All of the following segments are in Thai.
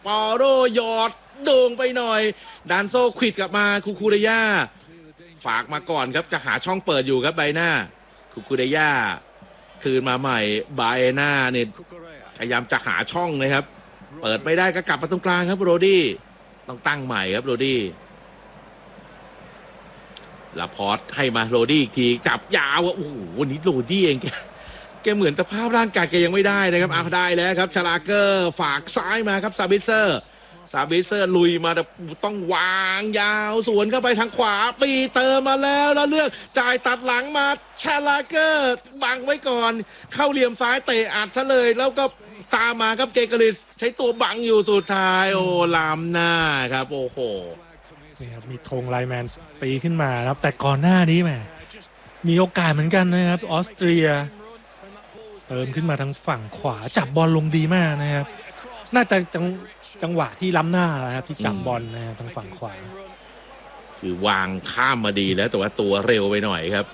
ปอโรหยอดโด่งไปหน่อยดานโซควิดกลับมาคูเดย่าฝากมาก่อนครับจะหาช่องเปิดอยู่ครับไบหน้าคูเดย่าคืนมาใหม่ไบหน้าเนี่ยพยายามจะหาช่องนะครับเปิดไม่ได้ก็กลับมาตรงกลางครับโรดี้ต้องตั้งใหม่ครับโรดี้ลาพอร์ตให้มาโรดี้อีกทีจับยาวโอ้โหวันนี้โรดี้เองแกเหมือนสภาพร่างกายแกยังไม่ได้นะครับเอาได้แล้วครับชลาเกอร์ฝากซ้ายมาครับซาบิเซอร์ลุยมาต้องวางยาวสวนเข้าไปทางขวาปีเติมมาแล้วเลือกจ่ายตัดหลังมาชลาเกอร์บังไว้ก่อนเข้าเหลี่ยมซ้ายเตะอัดซะเลยแล้วก็ตามมาครับเกเกริสใช้ตัวบังอยู่สุดท้ายโอ้ล้ำหน้าครับโอ้โหนี่ครับมีธงไลแมนปีขึ้นมาครับแต่ก่อนหน้านี้แหมมีโอกาสเหมือนกันนะครับออสเตรียเติมขึ้นมาทางฝั่งขวาจับบอลลงดีมากนะครับน่าจะจังหวะที่ล้ำหน้าแล้วครับที่จับบอลนะครับทางฝั่งขวาคือวางข้ามมาดีแล้วแต่ว่าตัวเร็วไปหน่อยครับ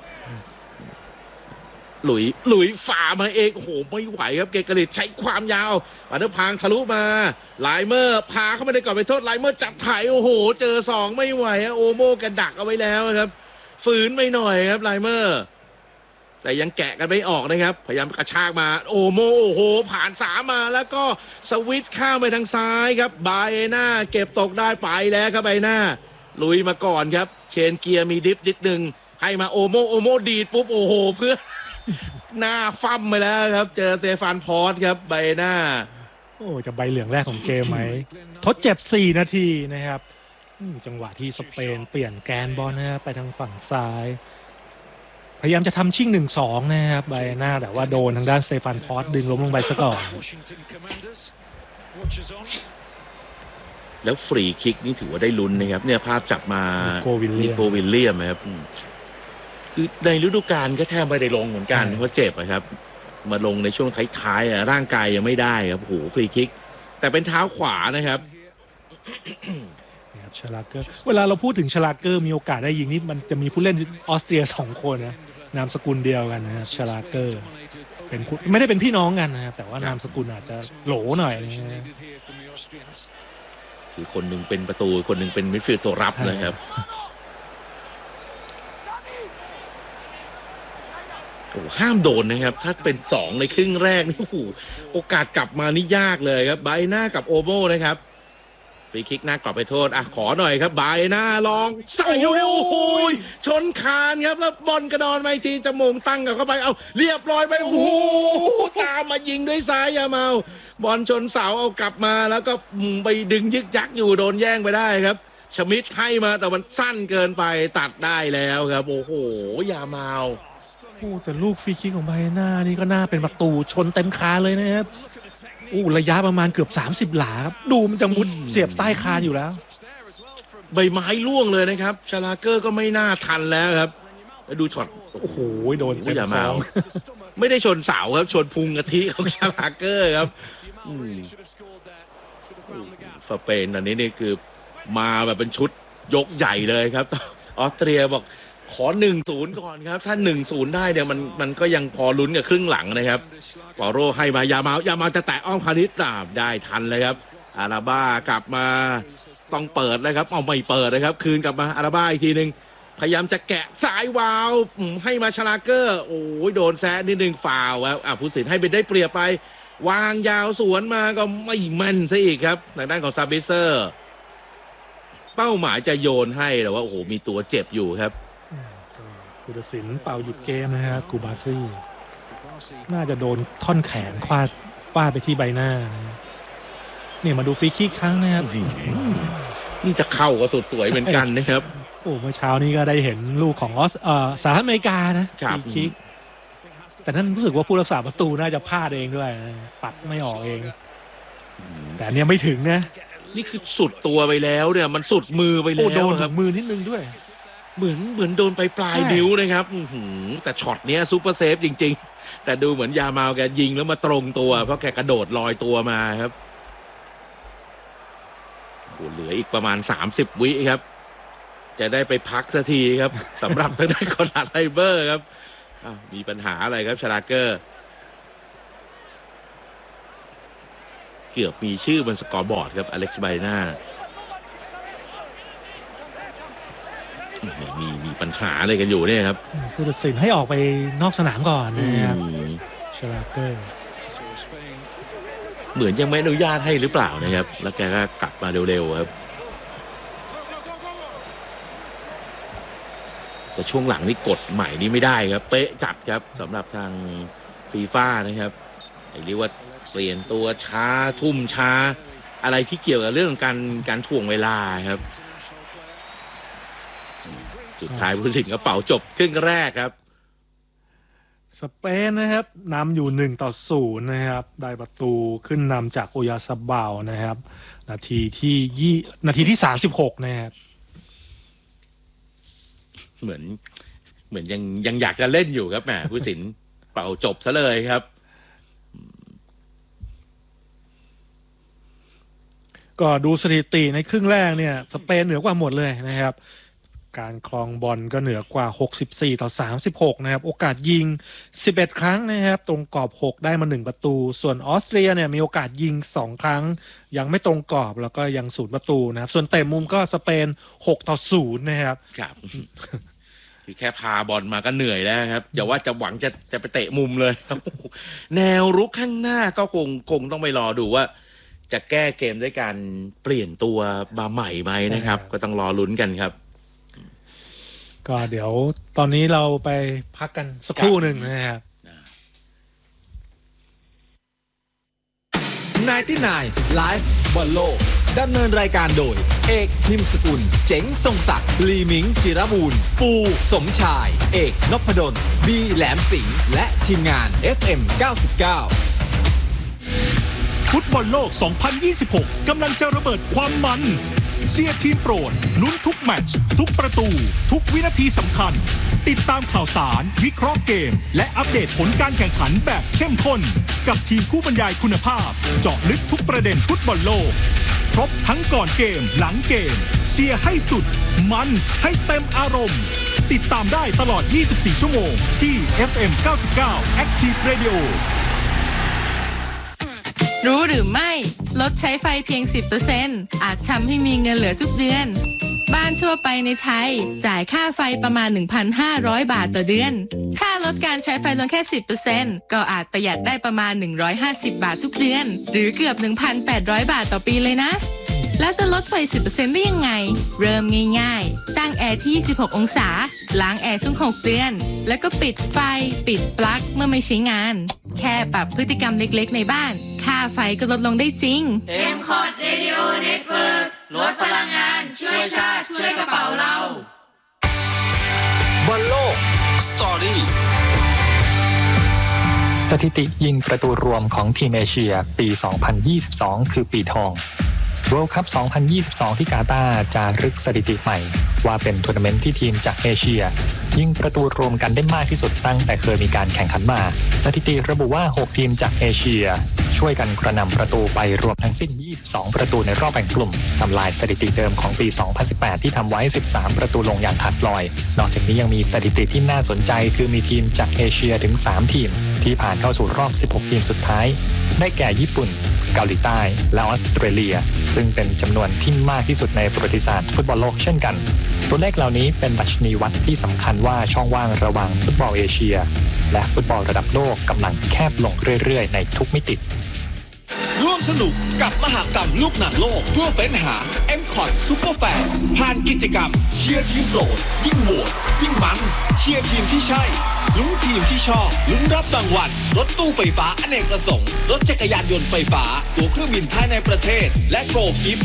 หลุยฝ่ามาเองโอ้โหไม่ไหวครับเกเกริสใช้ความยาววันเดอร์พังทะลุมาไลเมอร์พาเข้ามาในก่อนไปโทษไลเมอร์จับไถโอ้โหเจอ2ไม่ไหวโอโมกระดักเอาไว้แล้วครับฝืนไปหน่อยครับไลเมอร์แต่ยังแกะกันไม่ออกนะครับพยายามกระชากมาโอโมโอ้โหผ่าน3มาแล้วก็สวิตช์ข้ามไปทางซ้ายครับไบหน้าเก็บตกได้ไปแล้วครับไบหน้าลุยมาก่อนครับเชนเกียร์มีดิฟนิดนึงให้มาโอโมดีดปุ๊บโอ้โหเพื่อหน้าฟั่มไปแล้วครับเจอเซฟานพอร์ตครับไบหน้าโอ้จะใบเหลืองแรกของเกมไหมทดเจ็บ4 นาทีนะครับจังหวะที่สเปนเปลี่ยนแกนบอลนะครับไปทางฝั่งซ้ายพยายามจะทำชิ่ง 1-2 นะครับไบหน้าแต่ว่าโดนทางด้านเซฟานพอร์ตดึงล้มลงไปซะก่อนแล้วฟรีคิกนี่ถือว่าได้ลุ้นนะครับเนี่ยภาพจับมานิโควิลเลียมครับคือในฤดูกาลก็แทบไม่ได้ลงเหมือนกันเพราะเจ็บครับมาลงในช่วงท้ายๆร่างกายยังไม่ได้ครับโหฟรีคิกแต่เป็นเท้าขวานะครับชลาเกอร์เวลาเราพูดถึงชลาเกอร์มีโอกาสได้ยิงนี่มันจะมีผู้เล่นออสเตรีย2 คนนะนามสกุลเดียวกันนะครับชลาเกอร์เป็นไม่ได้เป็นพี่น้องกันนะครับแต่ว่านามสกุลอาจจะโหลหน่อยนะคือคนหนึ่งเป็นประตูคนหนึ่งเป็นมิดฟิลด์ตัวรับนะครับโอ้ห้ามโดนนะครับถ้าเป็น2ในครึ่งแรกนี่โอ้โหโอกาสกลับมานี่ยากเลยครับไบหน้ากับโอโมนะครับฟรีคิกหน้ากรอบไปโทษขอหน่อยครับไบหน้าลองใส่โอ้โหชนคานครับแล้วบอลกระดอนมาทีจมูกตั้งกับเข้าไปเอาเรียบร้อยไปโอ้โหตามมายิงด้วยซ้ายยาเมาบอลชนเสาเอากลับมาแล้วก็ไปดึงยึกยักอยู่โดนแย่งไปได้ครับชมิดให้มาแต่มันสั้นเกินไปตัดได้แล้วครับโอ้โหยาเมาแต่ลูกฟรีคิกของไบหน้านี่ก็น่าเป็นประตูชนเต็มคานเลยนะครับระยะประมาณเกือบ30 หลาครับดูมันจะมุดเสียบใต้คานอยู่แล้วใบไม้ร่วงเลยนะครับชลาเกอร์ก็ไม่น่าทันแล้วครับดูช็อตโอ้โหโดนอย่ามาไม่ได้ชนเสาครับชนพุงกะทิของชลาเกอร์ครับสเปนอันนี้นี่คือมาแบบเป็นชุดยกใหญ่เลยครับออสเตรียบอกขอ 1-0 ก่อนครับถ้า 1-0 ได้เนี่ยมันก็ยังพอลุ้นกับครึ่งหลังนะครับปอโรให้มายามาจะแตะอ้อมคานิสได้ทันเลยครับอาราบ้ากลับมาต้องเปิดเลยครับเอาไม่เปิดนะครับคืนกลับมาอาราบ้าอีกทีนึงพยายามจะแกะสายวาวให้มาชลาเกอร์โอ้ยโดนแซะนิดนึงฟาวแล้วผู้สินให้เป็นได้เปรียบไปวางยาวสวนมาก็ไม่แม่นซะอีกครับทางด้านของซาบิเซอร์เป้าหมายจะโยนให้แต่ว่าโอ้โหมีตัวเจ็บอยู่ครับผู้ตัดสินเป่าหยุดเกมนะครับกูบาซี่น่าจะโดนท่อนแขนฟาดไปที่ใบหน้าเนี่ยมาดูฟรีคิกครั้งนะครับนี่จะเข้าก็สุดสวยเหมือนกันนะครับโอ้เมื่อเช้านี้ก็ได้เห็นลูกของสหรัฐอเมริกานะฟรีคิกแต่นั่นรู้สึกว่าผู้รักษาประตูน่าจะพลาดเองด้วยปัดไม่ออกเองแต่เนี่ยไม่ถึงนะนี่คือสุดตัวไปแล้วเนี่ยมันสุดมือไปแล้วโดนถึงมือนิดนึงด้วยเหมือนโดนไปปลายนิ้วนะครับแต่ช็อตเนี้ยซูเปอร์เซฟจริงๆแต่ดูเหมือนยาเมาแกยิงแล้วมาตรงตัวเพราะแกกระโดดลอยตัวมาครับเหลืออีกประมาณ30 วิครับจะได้ไปพักสักทีครับสำหรับทางด้านคอนราดไลเบอร์ครับมีปัญหาอะไรครับชลาเกอร์เกือบมีชื่อบนสกอร์บอร์ดครับอเล็กซ์ไบน่ามีปัญหาอะไรกันอยู่เนี่ยครับผู้ตัดสินให้ออกไปนอกสนามก่อนนะครับชลาเกอร์เหมือนยังไม่อนุญาตให้หรือเปล่านะครับแล้วแกก็กลับมาเร็วๆครับแต่ช่วงหลังนี่กดใหม่นี่ไม่ได้ครับเป๊ะจัดครับสำหรับทางฟีฟ่านะครับเรียกว่าเปลี่ยนตัวช้าทุ่มช้าอะไรที่เกี่ยวกับเรื่องการถ่วงเวลาครับสุดท้ายผู้ตัดสินก็เป่าจบครึ่งแรกครับสเปนนะครับนำอยู่1-0นะครับได้ประตูขึ้นนำจากโอยาซาบาลนะครับนาทีที่36นะครับเหมือนยังอยากจะเล่นอยู่ครับแหมผู้ตัดสินเป่าจบซะเลยครับก็ดูสถิติในครึ่งแรกเนี่ยสเปนเหนือกว่าหมดเลยนะครับการครองบอลก็เหนือกว่า64-36นะครับโอกาสยิง11ครั้งนะครับตรงกรอบ6ได้มา1ประตูส่วนออสเตรียเนี่ยมีโอกาสยิง2ครั้งยังไม่ตรงกรอบแล้วก็ยัง0ประตูนะครับส่วนเตะมุมก็สเปน6-0นะครับครับคือแค่พาบอลมาก็เหนื่อยแล้วครับอย่าว่าจะหวังจะไปเตะมุมเลยครับแนวรุกข้างหน้าก็คงต้องไปรอดูว่าจะแก้เกมด้วยการเปลี่ยนตัวมาใหม่ไหมนะครับก็ต้องรอลุ้นกันครับก็เดี๋ยวตอนนี้เราไปพักกันสักครู่หนึ่งนะครับ 99 ไลฟ์บอลโลกดำเนินรายการโดยเอกนิมสกุลเจ๋งทรงศักดิ์ลีมิงจิรบูรณ์ปูสมชายเอกนพดลบีแหลมสิงห์และทีมงาน FM 99 ฟุตบอลโลก 2026 กำลังจะระเบิดความมันเชียร์ทีมโปรดลุ้นทุกแมตช์ทุกประตูทุกวินาทีสำคัญติดตามข่าวสารวิเคราะห์เกมและอัปเดตผลการแข่งขันแบบเข้มข้นกับทีมผู้บรรยายคุณภาพเจาะลึกทุกประเด็นฟุตบอลโลกครบทั้งก่อนเกมหลังเกมเชียร์ให้สุดมันให้เต็มอารมณ์ติดตามได้ตลอด 24 ชั่วโมงที่ FM 99 Active Radio รู้หรือไม่ลดใช้ไฟเพียง 10% อาจทำให้มีเงินเหลือทุกเดือนบ้านทั่วไปในไทยจ่ายค่าไฟประมาณ 1,500 บาทต่อเดือนถ้าลดการใช้ไฟลงแค่ 10% ก็อาจประหยัดได้ประมาณ150 บาททุกเดือนหรือเกือบ 1,800 บาทต่อปีเลยนะแล้วจะลดไฟ 10% ได้ยังไงเริ่มง่ายๆตั้งแอร์ที่26องศาล้างแอร์ทุก6เดือนแล้วก็ปิดไฟปิดปลั๊กเมื่อไม่ใช้งานแค่ปรับพฤติกรรมเล็กๆในบ้านค่าไฟก็ลดลงได้จริง M-Cod Radio Network ลดพลังงานช่วยชาติช่วยกระเป๋าเราบอลโลกสตอรี่สถิติยิงประตูรวมของทีมเอเชียปี 2022 คือปีทอง World Cup 2022 ที่กาตาร์จารึกสถิติใหม่ว่าเป็นทัวร์นาเมนต์ที่ทีมจากเอเชียยิงประตูรวมกันได้มากที่สุดตั้งแต่เคยมีการแข่งขันมาสถิติระบุว่า6ทีมจากเอเชียช่วยกันกระหน่ำประตูไปรวมทั้งสิ้น22ประตูในรอบแบ่งกลุ่มทำลายสถิติเดิมของปี 2018 ที่ทำไว้13ประตูลงอย่างขาดลอยนอกจากนี้ยังมีสถิติที่น่าสนใจคือมีทีมจากเอเชียถึง3ทีมที่ผ่านเข้าสู่รอบ16ทีมสุดท้ายได้แก่ญี่ปุ่นเกาหลีใต้และออสเตรเลียซึ่งเป็นจำนวนที่มากที่สุดในประวัติศาสตร์ฟุตบอลโลกเช่นกันตัวเลขเหล่านี้เป็นดัชนีวัดที่สำคัญว่าช่องว่างระหว่างฟุตบอลเอเชียและฟุตบอลระดับโลกกำลังแคบลงเรื่อยๆในทุกมิติร่วมสนุกกับมหกรรมลูกหนังโลกทั่วเฟ้นหา M-Cod Super Fan ผ่านกิจกรรมเชียร์ทีมโปรดยิ่งโหวตยิ่งมันเชียร์ทีมที่ใช่ลุ้นทีมที่ชอบลุ้นรับรางวัลรถตู้ไฟฟ้าอเนกประสงค์รถจักรยานยนต์ไฟฟ้าตั๋วเครื่องบินภายในประเทศและโกลกิฟต์